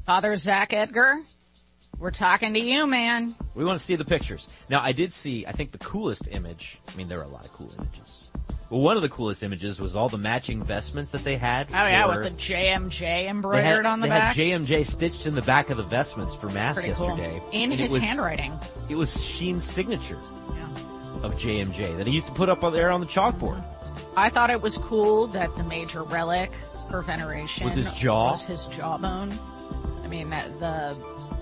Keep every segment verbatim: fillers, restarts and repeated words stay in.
Father Zach Edgar, we're talking to you, man. We want to see the pictures. Now, I did see, I think the coolest image, I mean, there were a lot of cool images. Well, one of the coolest images was all the matching vestments that they had. Oh, yeah, with the J M J embroidered had, on the they back. They had J M J stitched in the back of the vestments for Mass yesterday. Cool. In his was, handwriting. It was Sheen's signature yeah. of J M J that he used to put up there on the chalkboard. I thought it was cool that the major relic for veneration was his jaw. Was his jawbone. I mean, the...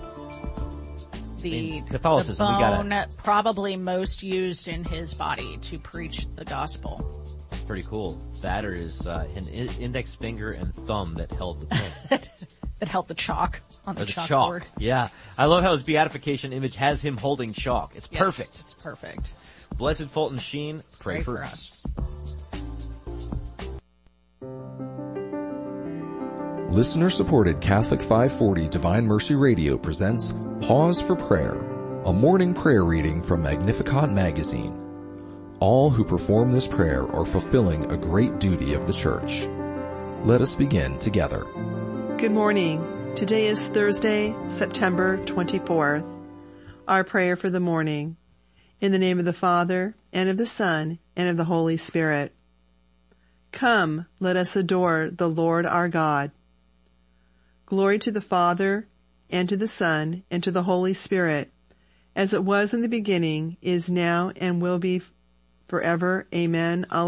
The, in Catholicism, the bone we gotta, probably most used in his body to preach the gospel. Pretty cool. That or his uh, an index finger and thumb that held the pen. That held the chalk on the, the chalkboard. Chalk. Yeah. I love how his beatification image has him holding chalk. It's yes, perfect. It's perfect. Blessed Fulton Sheen, pray, pray for, for us. us. Listener-supported Catholic five forty Divine Mercy Radio presents Pause for Prayer, a morning prayer reading from Magnificat magazine. All who perform this prayer are fulfilling a great duty of the Church. Let us begin together. Good morning. Today is Thursday, September twenty-fourth. Our prayer for the morning. In the name of the Father, and of the Son, and of the Holy Spirit. Come, let us adore the Lord our God. Glory to the Father, and to the Son, and to the Holy Spirit, as it was in the beginning, is now, and will be forever. Amen.